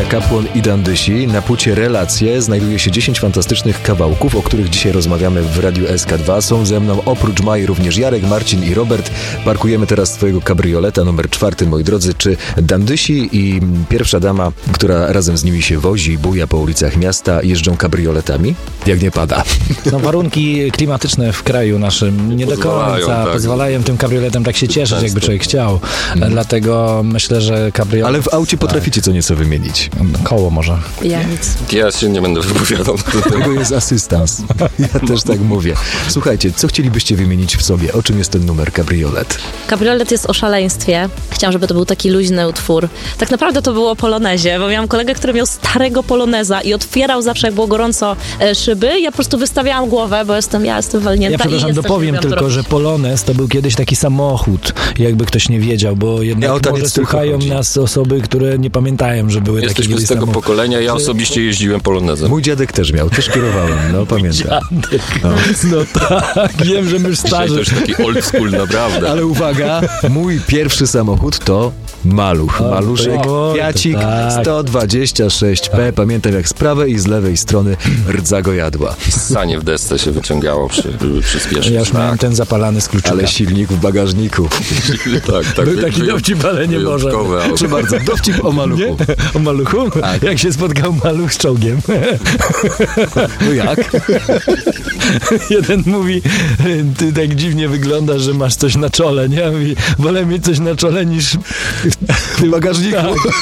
Kapłon i Dandysi. Na płycie Relacje znajduje się 10 fantastycznych kawałków, o których dzisiaj rozmawiamy w Radiu SK2. Są ze mną oprócz Mai również Jarek, Marcin i Robert. Parkujemy teraz swojego kabrioleta numer 4, moi drodzy. Czy Dandysi i pierwsza dama, która razem z nimi się wozi i buja po ulicach miasta, jeżdżą kabrioletami? Jak nie pada. No, warunki klimatyczne w kraju naszym nie do końca pozwalają tym kabrioletem tak się cieszyć, jakby człowiek chciał. Dlatego myślę, że kabriolet... Ale w aucie potraficie co nieco wymienić. Koło może. Ja nic. Ja się nie będę wypowiadał. Tego jest asystans. Ja też tak mówię. Słuchajcie, co chcielibyście wymienić w sobie? O czym jest ten numer Kabriolet? Kabriolet jest o szaleństwie. Chciałam, żeby to był taki luźny utwór. Tak naprawdę to było o polonezie, bo miałam kolegę, który miał starego poloneza i otwierał zawsze, jak było gorąco, szyby. Ja po prostu wystawiałam głowę, bo jestem walnięta. Ja przepraszam, dopowiem tylko, że polonez to był kiedyś taki samochód, jakby ktoś nie wiedział, bo jednak może słuchają nas osoby, które nie pamiętają, że były takie samochody. Jesteśmy z tego pokolenia, ja osobiście jeździłem polonezem. Mój dziadek też miał, też kierowałem, no pamiętam. No tak, wiem, że my już starzy. To już taki old school, naprawdę. Ale uwaga, mój pierwszy samochód to Maluch. Maluszek, Fiacik, 126P. Pamiętam, jak z prawej i z lewej strony rdza go jadła. Sanie w desce się wyciągało przy przyspieszeniu. Ja już miałem ten zapalany z kluczyka. Ale silnik w bagażniku. Tak. Był taki dowcip, ale nie może. Proszę bardzo, dowcip o Maluchu. Nie? O Maluchu? Tak. Jak się spotkał Maluch z czołgiem. No jak? Jeden mówi, ty tak dziwnie wyglądasz, że masz coś na czole, nie? Mówi, wolę mieć coś na czole niż w bagażniku.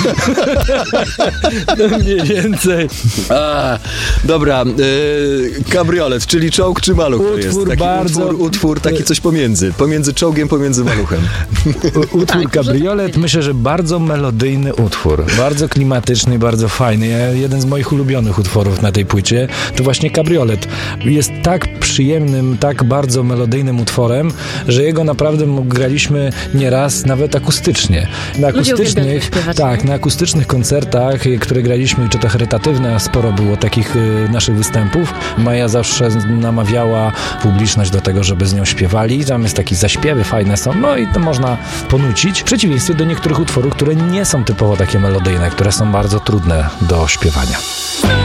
No mniej więcej. Dobra, kabriolet, czyli czołg czy maluch to jest? Taki utwór, taki coś pomiędzy czołgiem, pomiędzy maluchem. Utwór kabriolet, myślę, że bardzo melodyjny utwór, bardzo klimatyczny, bardzo fajny. Jeden z moich ulubionych utworów na tej płycie to właśnie kabriolet. Jest tak przyjemnym, tak bardzo melodyjnym utworem, że jego naprawdę graliśmy nieraz nawet akustycznie. Na akustycznych koncertach, które graliśmy, czy to charytatywne, sporo było takich naszych występów. Maja zawsze namawiała publiczność do tego, żeby z nią śpiewali. Tam jest takie zaśpiewy fajne są, no i to można ponucić. W przeciwieństwie do niektórych utworów, które nie są typowo takie melodyjne, które są bardzo trudne do śpiewania.